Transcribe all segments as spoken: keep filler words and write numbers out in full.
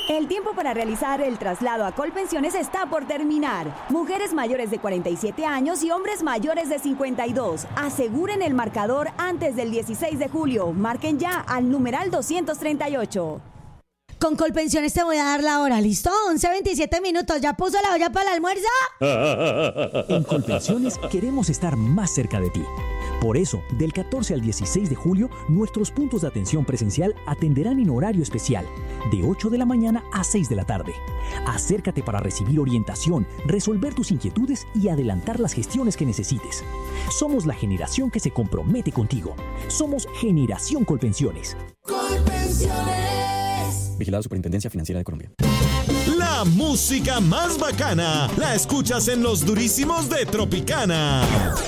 El tiempo para realizar el traslado a Colpensiones está por terminar. Mujeres mayores de cuarenta y siete años y hombres mayores de cincuenta y dos. Aseguren el marcador antes del dieciséis de julio. Marquen ya al numeral doscientos treinta y ocho. Con Colpensiones te voy a dar la hora, ¿listo? once veintisiete minutos. ¿Ya puso la olla para el almuerzo? En Colpensiones queremos estar más cerca de ti. Por eso, del catorce al dieciséis de julio, nuestros puntos de atención presencial atenderán en horario especial, de ocho de la mañana a seis de la tarde. Acércate para recibir orientación, resolver tus inquietudes y adelantar las gestiones que necesites. Somos la generación que se compromete contigo. Somos Generación Colpensiones. Colpensiones. Vigilado Superintendencia Financiera de Colombia. La música más bacana la escuchas en Los Durísimos de Tropicana.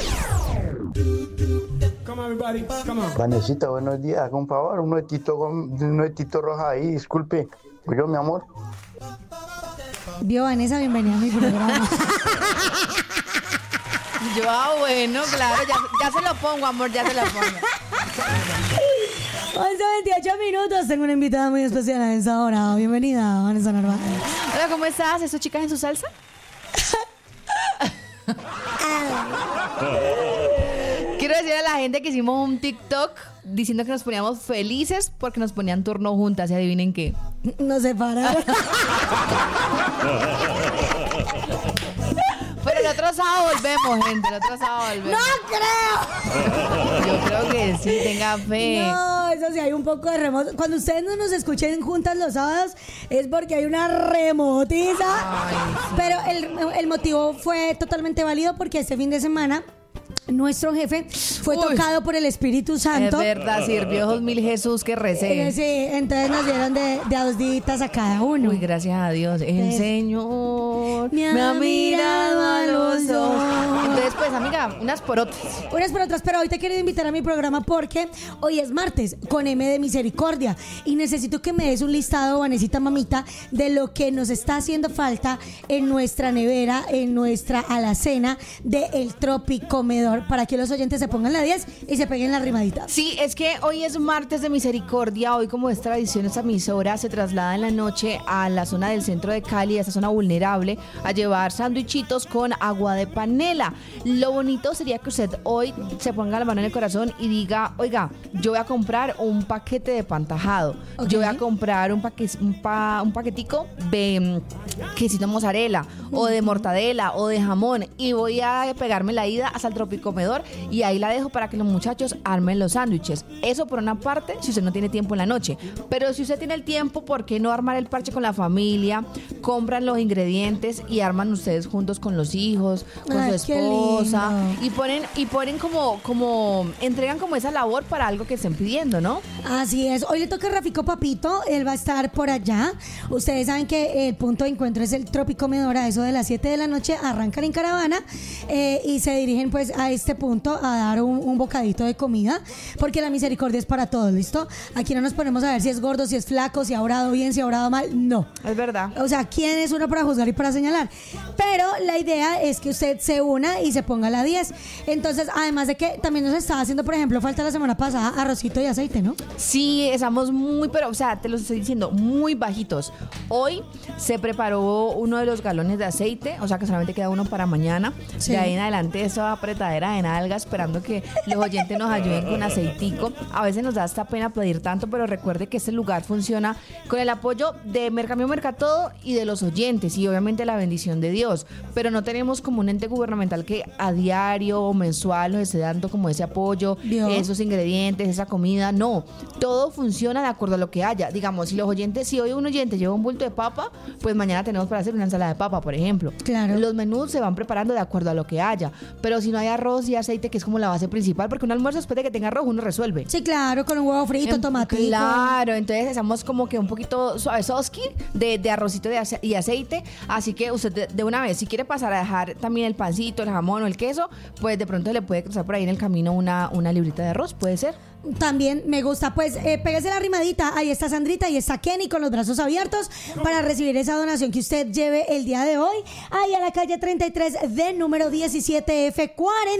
Vanesita, buenos días. Con favor, un nuetito, un nuetito roja ahí, disculpe. Yo, mi amor. Vio, Vanessa, bienvenida a mi programa. Yo, ah, bueno, claro, ya, ya se lo pongo, amor, ya se lo pongo. once veintiocho minutos, tengo una invitada muy especial a esa hora. Bienvenida, Vanessa Narváez. Hola, ¿cómo estás? ¿Estos chicas en su salsa? Quiero decir a la gente que hicimos un TikTok diciendo que nos poníamos felices porque nos ponían turno juntas y adivinen qué. Nos separaron. Pero el otro sábado volvemos, gente. El otro sábado volvemos. ¡No creo! Yo creo que sí, tenga fe. No, eso sí, hay un poco de remoto. Cuando ustedes no nos escuchen juntas los sábados es porque hay una remotiza. Ay, sí. Pero el, el motivo fue totalmente válido porque este fin de semana nuestro jefe fue Uy. tocado por el Espíritu Santo. Es verdad, sirvió dos mil Jesús que recé. Eh, sí, entonces nos dieron de, de a dos días a cada uno. Uy, gracias a Dios. El Entonces, Señor me ha mirado a los ojos. Entonces, pues, amiga, unas por otras. Unas por otras, pero hoy te quiero invitar a mi programa porque hoy es martes con M de Misericordia y necesito que me des un listado, Vanesita mamita, de lo que nos está haciendo falta en nuestra nevera, en nuestra alacena del Tropicomedor, para que los oyentes se pongan la diez y se peguen la rimadita. Sí, es que hoy es martes de misericordia. Hoy, como es tradición, esta emisora se traslada en la noche a la zona del centro de Cali, a esta zona vulnerable, a llevar sándwichitos con agua de panela. Lo bonito sería que usted hoy se ponga la mano en el corazón y diga: oiga, yo voy a comprar un paquete de pan tajado. Okay. Yo voy a comprar un, paque, un, pa, un paquetico de um, quesito mozzarella, o de mortadela, o de jamón, y voy a pegarme la ida hasta el Tropicomedor y ahí la dejo para que los muchachos armen los sándwiches. Eso por una parte, si usted no tiene tiempo en la noche. Pero si usted tiene el tiempo, ¿por qué no armar el parche con la familia? Compran los ingredientes y arman ustedes juntos con los hijos, con Ay, su esposa, qué lindo. y ponen y ponen como como entregan como esa labor para algo que estén pidiendo, ¿no? Así es. Hoy le toca a Rafico Papito, él va a estar por allá. Ustedes saben que el punto de encuentro es el Tropicomedor, a eso de las siete de la noche arrancan en caravana eh, y se dirigen pues a este punto a dar un, un bocadito de comida, porque la misericordia es para todos, ¿listo? Aquí no nos ponemos a ver si es gordo, si es flaco, si ha orado bien, si ha orado mal, no. Es verdad. O sea, ¿quién es uno para juzgar y para señalar? Pero la idea es que usted se una y se ponga a la diez. Entonces, además de que también nos estaba haciendo, por ejemplo, falta la semana pasada arrocito y aceite, ¿no? Sí, estamos muy, pero, o sea, te lo estoy diciendo, muy bajitos. Hoy se preparó uno de los galones de aceite, o sea que solamente queda uno para mañana. Sí. De ahí en adelante, esa apretadera de nalga, esperando que los oyentes nos ayuden con aceitico. A veces nos da hasta pena pedir tanto, pero recuerde que este lugar funciona con el apoyo de Mercamio Mercatodo y de los oyentes, y obviamente la bendición de Dios. Pero no tenemos como un ente gubernamental que a diario o mensual nos esté dando como ese apoyo, Dios. esos ingredientes, esa comida. No, todo funciona de acuerdo a lo que haya. Digamos, si los oyentes, si hoy un oyente lleva un bulto de papa, pues mañana tenemos para hacer una ensalada de papa, por ejemplo. Claro. Los menús se van preparando de acuerdo a lo que haya. Pero si no hay arroz y aceite, que es como la base principal, porque un almuerzo después de que tenga arroz uno resuelve. Sí, claro, con un huevo frito, Em, tomate. Claro, entonces estamos como que un poquito suavesoski de, de arrocito de ace- y aceite. Así que usted de, de una vez, si quiere pasar a dejar también el pancito, el jamón o el queso, pues de pronto le puede cruzar por ahí en el camino una, una librita de arroz, puede ser. También me gusta, pues, eh, pégase la rimadita. Ahí está Sandrita, ahí está Kenny con los brazos abiertos para recibir esa donación que usted lleve el día de hoy. Ahí a la calle treinta y tres D, número diecisiete F cuarenta.